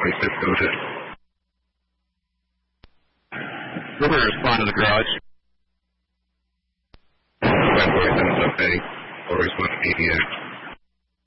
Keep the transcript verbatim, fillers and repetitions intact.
twenty-six, go ahead. We're going to respond to the garage. ten forty-seven is okay. We'll respond to E D X.